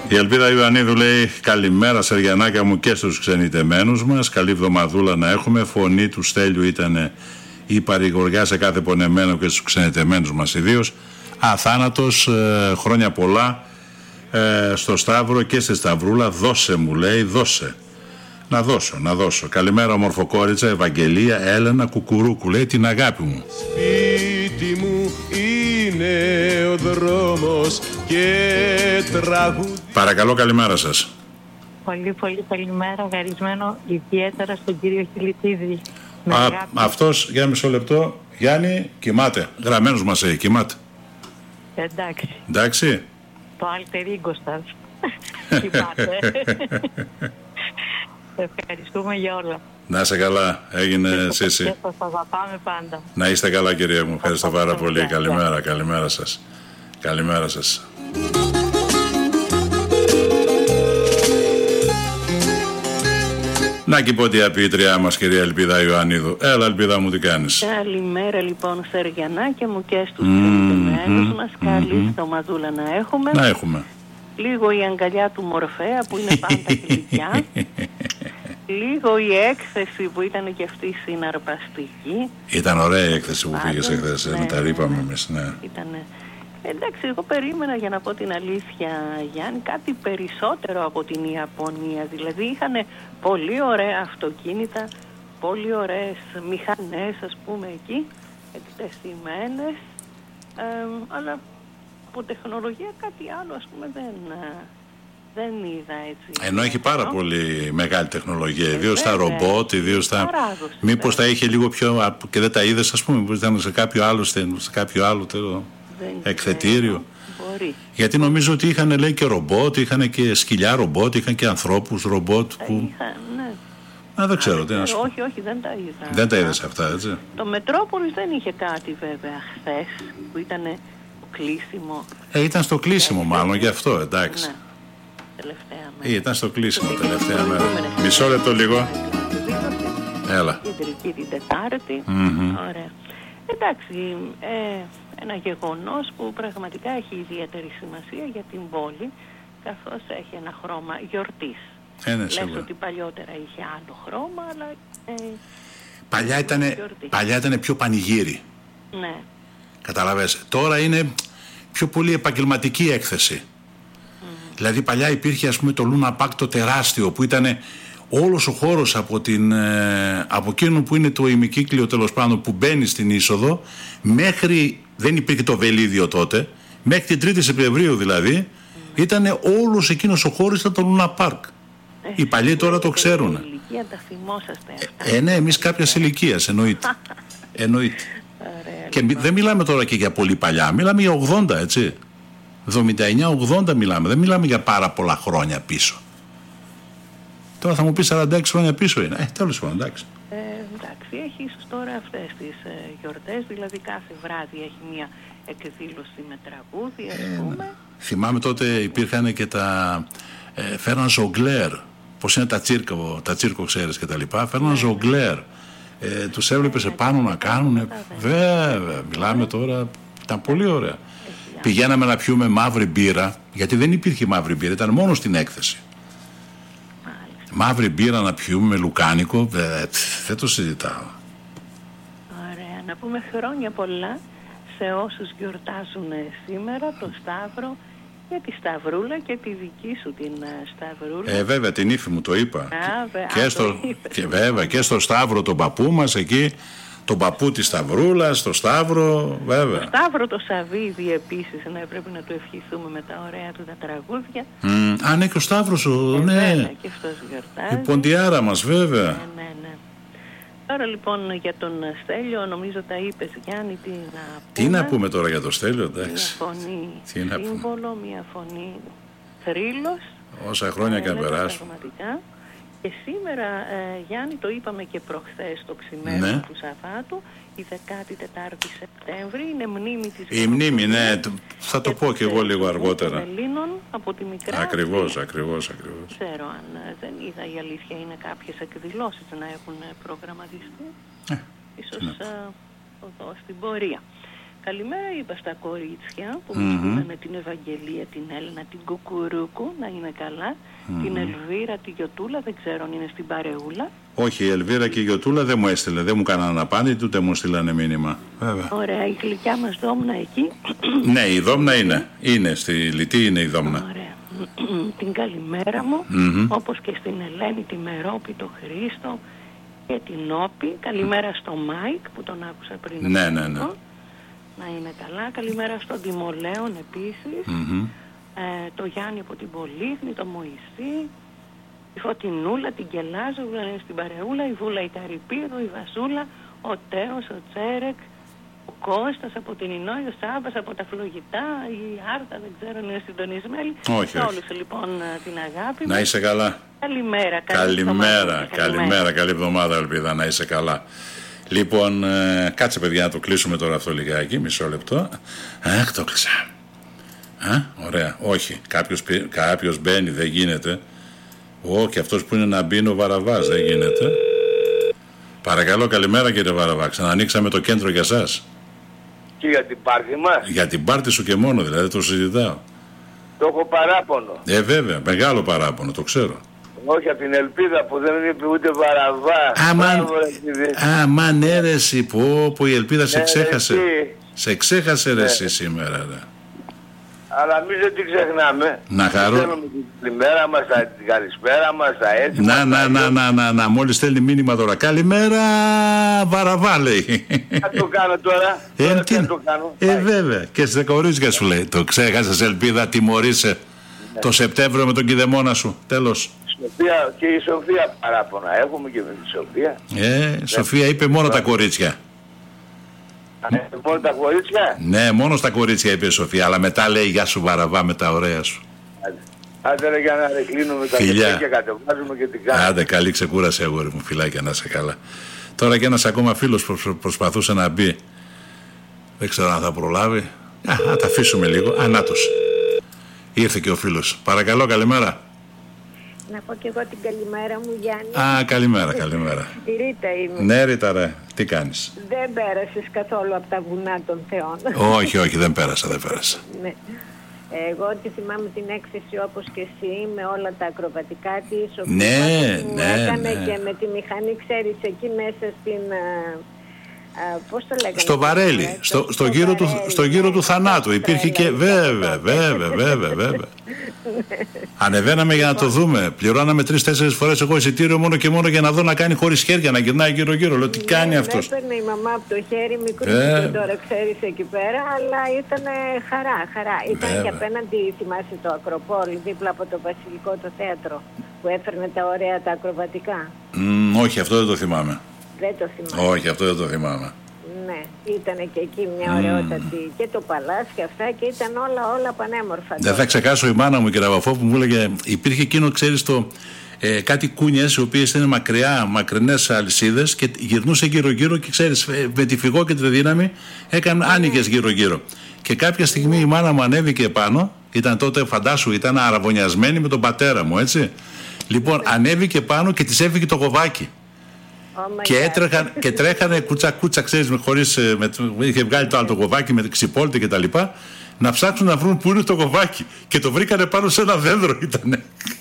Η Ελπίδα Ιωαννίδου λέει: καλημέρα Σεργιανάκια μου και στους ξενιτεμένους μας. Καλή εβδομαδούλα να έχουμε. Φωνή του Στέλιου ήταν η παρηγοριά σε κάθε πονεμένο και στους ξενιτεμένους μας ιδίως. Αθάνατος, χρόνια πολλά στο Σταύρο και στη Σταυρούλα. Δώσε μου, λέει, δώσε. Να δώσω. Καλημέρα ομορφοκόριτσα, Ευαγγελία, Έλενα, Κουκουρούκου, λέει, την αγάπη μου. Σπίτι μου είναι ο δρόμος και τραγούδι. Παρακαλώ, καλημέρα σας. Πολύ καλημέρα, ευχαρισμένο ιδιαίτερα στον κύριο Χιλιτίδη. Αυτός, για μισό λεπτό, Γιάννη, κοιμάται. Γραμμένος μας έχει, κοιμάται. Εντάξει. Το alter ego σας κοιμάται. Ευχαριστούμε για όλα. Να είσαι καλά, έγινε εσύ. Και σας αγαπάμε πάντα. Να είστε καλά, κυρία μου, ευχαριστώ πάρα πολύ. Καλημέρα σας. Καλημέρα σας. Να και πότε η απειτριά μας, κυρία Ελπίδα Ιωαννίδου. Έλα, Ελπίδα μου, τι κάνεις? Καλημέρα λοιπόν Σεργιανάκια μου και στους ξενιτεμένους μας. Καλή εβδομαδούλα να έχουμε. Λίγο η αγκαλιά του Μορφέα που είναι πάντα γλυκιά. Λίγο η έκθεση που ήταν και αυτή συναρπαστική. Ήταν ωραία η έκθεση που πήγες εχθές, τα είπαμε εμείς, ναι. Εντάξει, εγώ περίμενα, για να πω την αλήθεια, Γιάννη, κάτι περισσότερο από την Ιαπωνία. Δηλαδή είχαν πολύ ωραία αυτοκίνητα, πολύ ωραίες μηχανές, ας πούμε, εκεί, εκτεθειμένες, αλλά από τεχνολογία κάτι άλλο, ας πούμε, δεν είδα έτσι. Ενώ έχει πάρα πολύ μεγάλη τεχνολογία, ιδίως στα ρομπότ, ιδίως στα... Μήπως τα είχε λίγο πιο... και δεν τα είδες, ας πούμε, μήπως ήταν σε κάποιο άλλο εκθετήριο. Μπορεί. Γιατί νομίζω ότι είχαν, λέει, και ρομπότ, είχαν και σκυλιά ρομπότ, είχαν και ανθρώπους ρομπότ που... Ναι. Δεν ξέρω τι να σου πω. Όχι, δεν τα είδα. Δεν τα είδες αυτά, έτσι. Το Μετρόπολης δεν είχε κάτι βέβαια χθες, που ήταν κλείσιμο. Ήταν στο κλείσιμο μάλλον, γι' αυτό, εντάξει. Ναι. Τελευταία μέρα. Ήταν στο κλείσιμο τελευταία μέρα. Μισό λεπτό λίγο. Έλα. Κεντρική την Τετάρτη. Ωραία. Εντάξει, ένα γεγονός που πραγματικά έχει ιδιαίτερη σημασία για την πόλη, καθώς έχει ένα χρώμα γιορτής. Λες ότι παλιότερα είχε άλλο χρώμα, αλλά... Παλιά ήτανε πιο πανηγύρι. Ναι. Καταλαβες. Τώρα είναι πιο πολύ επαγγελματική έκθεση. Δηλαδή παλιά υπήρχε, ας πούμε, το Luna Park το τεράστιο, που ήταν όλος ο χώρος από εκείνο που είναι το ημικύκλιο, τέλος πάντων, που μπαίνει στην είσοδο, μέχρι, δεν υπήρχε το βελίδιο τότε, μέχρι την 3η Σεπτεμβρίου δηλαδή, ήταν όλος εκείνος ο χώρος, ήταν το Luna Park. Οι παλιοί τώρα το ξέρουν. Τα θυμόσαστε. Ναι, εμείς κάποιας ηλικίας, εννοείται. Και δεν μιλάμε τώρα και για πολύ παλιά, μιλάμε για 80, έτσι. 79-80 μιλάμε, δεν μιλάμε για πάρα πολλά χρόνια πίσω. Τώρα θα μου πει 46 χρόνια πίσω είναι. Τέλος πάντων, εντάξει. Εντάξει, έχει ίσως τώρα αυτές τις γιορτές, δηλαδή κάθε βράδυ έχει μια εκδήλωση με τραγούδι, ας πούμε. Θυμάμαι τότε υπήρχαν και φέραν ζογκλέρ, πώς είναι τα τσίρκο ξέρεις και τα λοιπά, φέραν ζογκλέρ. Τους έβλεπες επάνω να κάνουν, βέβαια, μιλάμε τώρα, ήταν πολύ ωραία. Πηγαίναμε να πιούμε μαύρη μπύρα, γιατί δεν υπήρχε μαύρη μπύρα, ήταν μόνο στην έκθεση. Μαύρη μπύρα να πιούμε με λουκάνικο, δεν το συζητάω. Ωραία, να πούμε χρόνια πολλά σε όσους γιορτάζουν σήμερα, το Σταύρο και τη Σταυρούλα και τη δική σου την Σταυρούλα. Βέβαια, την ύφη μου το είπα. Βέβαια, και στο Σταύρο τον παππού μας εκεί, τον παππού της Σταυρούλας, το Σταύρο, βέβαια. Το Σταύρο το Σαββίδι επίσης, πρέπει να του ευχηθούμε με τα ωραία του τα τραγούδια. Ναι, και ο Σταύρος, ναι. Και αυτός γιορτάζει. Η ποντιάρα μας, βέβαια. Ναι. Τώρα λοιπόν για τον Στέλιο, νομίζω τα είπες, Γιάννη, τι να πούμε τώρα για τον Στέλιο, εντάξει. Μια φωνή σύμβολο, μια φωνή θρύλος. Όσα χρόνια και αν περάσουν. Και σήμερα, Γιάννη, το είπαμε και προχθές το ξημέρωμα του Σαββάτου, η 14η Σεπτέμβρη, είναι μνήμη της... Η μνήμη, ναι, θα το πω και εγώ λίγο αργότερα. Των Ελλήνων από τη μικρά. Ακριβώς. Ξέρω αν δεν είδα, η αλήθεια είναι κάποιες εκδηλώσεις να έχουν προγραμματιστεί. Ίσως εδώ στην πορεία. καλημέρα είπα στα κορίτσια που μου στείλανε την Ευαγγελία, την Έλενα, την Κουκουρούκου, να είναι καλά. Την Ελβίρα, τη Γιωτούλα, δεν ξέρω αν είναι στην παρεούλα. Όχι, η Ελβίρα και η Γιωτούλα δεν μου έστειλε, δεν μου κάνανε απάντηση, ούτε μου στείλανε μήνυμα. Βέβαια. Ωραία, η γλυκιά μας Δόμνα εκεί. Ναι, η Δόμνα είναι, στη Λιτή είναι η Δόμνα. Ωραία. Την καλημέρα μου, όπως και στην Ελένη, τη Μερόπη, τον Χρήστο και την Όπη. Καλημέρα στο Μάικ που τον άκουσα πριν. Ναι. Να είναι καλά. Καλημέρα στον Τιμολέον επίσης. Το Γιάννη από την Πολύχνη, το Μωυσή, η Φωτεινούλα, την Κελάζο, στην Παρεούλα, η Βούλα, η Ταρυπίδου, η Βασούλα, ο Τέος, ο Τσέρεκ, ο Κώστας από την Ινόη, ο Σάββας από τα Φλογητά, η Άρτα, δεν ξέρω αν είναι συντονισμένη. Όχι. Όλους λοιπόν την αγάπη μου. Να είσαι καλά. Καλημέρα. Καλημέρα, καλή εβδομάδα, ελπίδα, να είσαι καλά. Λοιπόν, κάτσε παιδιά να το κλείσουμε τώρα αυτό λιγάκι, μισό λεπτό. Αχ, το κλείσα. Ωραία, όχι, κάποιος μπαίνει, δεν γίνεται. Και αυτός που είναι να μπει είναι ο Βαραβάς, δεν γίνεται. Παρακαλώ, καλημέρα κύριε Βαραβά, ξανανοίξαμε το κέντρο για σας. Και για την πάρτι μας. Για την πάρτι σου και μόνο, δηλαδή το συζητάω. Το έχω παράπονο. Βέβαια, μεγάλο παράπονο, το ξέρω. Όχι, από την ελπίδα που δεν είπε ούτε Βαραβά. Αμάν αίρεση, που η ελπίδα σε ξέχασε. Σε ξέχασε ρε εσύ σήμερα, ρε. Αλλά εμείς δεν την ξεχνάμε. Να χαρώ. Θέλουμε την καλημέρα μας, την καλησπέρα μας, τα έτσι μας. Να, μόλις στέλνει μήνυμα τώρα. Καλημέρα Βαραβά, λέει. Θα το κάνω τώρα. Το κάνω. Βέβαια. Και στις κορίτσια σου λέει. Το ξέχασες ελπίδα, τιμωρείσαι το Σεπτέμβριο με τον κηδεμόνα σου. Τέλος. Σοφία, και η Σοφία παράπονα. Έχουμε και με τη Σοφία. Σοφία είπε μόνο τα κορίτσια. Μόνο τα κορίτσια. Ναι, μόνο στα κορίτσια είπε η Σοφία. Αλλά μετά λέει γεια σου Βαραβά με τα ωραία σου. Άντε ρε, για να ρεκλίνουμε τα παιδιά και κατεβάζουμε και την κάνουμε. Άντε, καλή ξεκούραση αγόρι μου, φιλάκια, να είσαι καλά. Τώρα και ένας ακόμα φίλος προσπαθούσε να μπει. Δεν ξέρω αν θα προλάβει. Να τα αφήσουμε λίγο. Ανάτος. Ήρθε και ο φίλος. Παρακαλώ, καλημέρα. Να πω και εγώ την καλημέρα μου, Γιάννη. Καλημέρα. Η Ρίτα είμαι. Ναι, Ρίτα, ρε. Τι κάνεις? Δεν πέρασες καθόλου από τα βουνά των Θεών. Όχι, δεν πέρασα. Ναι. Εγώ τη θυμάμαι την έκθεση όπως και εσύ με όλα τα ακροβατικά της. Ναι. Έκανε και με τη μηχανή, ξέρεις, εκεί μέσα στην... πώς το λέγανε? Στο βαρέλι, στο γύρο του θανάτου. Υπήρχε και... Βέβαια. Ανεβαίναμε για να το δούμε. Πληρώναμε 3-4 φορές εγώ εισιτήριο μόνο και μόνο για να δω να κάνει χωρίς χέρια, να γυρνάει γύρω-γύρω. Λέω τι κάνει αυτός. Έπαιρνε η μαμά από το χέρι, μικρή τώρα ξέρεις εκεί πέρα, αλλά ήταν χαρά. Ήταν και απέναντι, θυμάσαι το Ακροπόλ, δίπλα από το Βασιλικό το θέατρο, που έφερνε τα ωραία τα ακροβατικά. Όχι, αυτό δεν το θυμάμαι. Δεν το θυμάμαι. Όχι, αυτό δεν το θυμάμαι. Ναι, ήταν και εκεί μια ωραιότατη και το παλάς και αυτά και ήταν όλα πανέμορφα. Δεν θα ξεχάσω η μάνα μου, κύριε Βαφό, που μου έλεγε, υπήρχε εκείνο, ξέρεις, κάτι κούνιες οι οποίες είναι μακρινές αλυσίδες και γυρνούσε γύρω-γύρω και ξέρεις, με τη φυγό και τη δύναμη άνοιγες γύρω-γύρω. Και κάποια στιγμή η μάνα μου ανέβηκε επάνω, ήταν τότε, φαντάσου, ήταν αραβωνιασμένη με τον πατέρα μου, έτσι. Λοιπόν, ανέβηκε πάνω και της έφυγε το κοβάκι. Και τρέχανε κούτσα, ξέρεις, είχε βγάλει το άλλο το κοβάκι με ξυπόλυτη και τα λοιπά, να ψάξουν να βρουν πού είναι το κοβάκι. Και το βρήκανε πάνω σε ένα δέντρο ήτανε.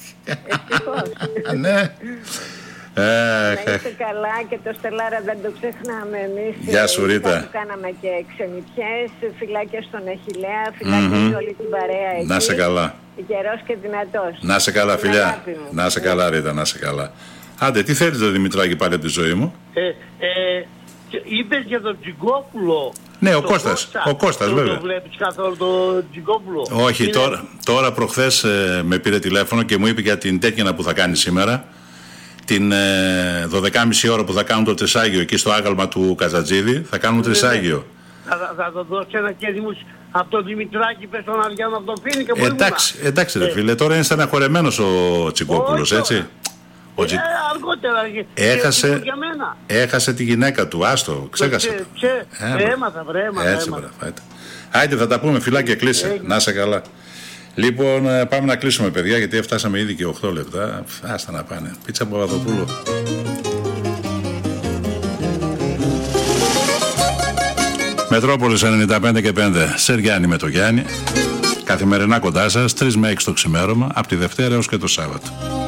Ναι. Να είσαι καλά και το Στελάρα δεν το ξεχνάμε εμείς. Γεια σου Ρίτα. Κάναμε και ξενιτιές, φυλάκια στον Αχιλλέα, φυλάκια σε όλη την παρέα εκεί. Να είσαι καλά. Γερός και δυνατός. Να είσαι καλά φιλιά. Να είσαι καλά Ρίτα, να είσαι καλά. Άντε, τι θέλεις ρε Δημητράκη πάλι από τη ζωή μου? Είπες για τον Τζιγκόπουλο. Ναι, ο Κώστας βέβαια. Το βλέπεις καθόλου τον Τζιγκόπουλο? Όχι, τώρα προχθές με πήρε τηλέφωνο και μου είπε για την τέτοια που θα κάνει σήμερα. Την 12.30 ώρα που θα κάνουν το τρισάγιο εκεί στο άγαλμα του Καζατζίδη. Θα κάνουν τρισάγιο. Θα το δώσει ένα κέρδη μου από τον Δημητράκη, πες τον Αριάνο από τον Φίνικα. Εντάξει ρε φίλε, τώρα είναι στεναχωρεμένος ο Τσιγκόπουλος, έτσι. Αργότερα έχασε τη γυναίκα του, άστο, ξέχασε. Έμαθα. Έτσι, άιντε θα τα πούμε, φιλάκια, κλείσε, να είσαι καλά. Λοιπόν, πάμε να κλείσουμε παιδιά, γιατί φτάσαμε ήδη και 8 λεπτά. Άστα να πάνε. Πίτσα Παπαδοπούλου. Μετρόπολης 95 και 5, Σεργιάννη με το Γιάννη. Καθημερινά κοντά σας, 3 με 6 το ξημέρωμα, από τη Δευτέρα έως και το Σάββατο.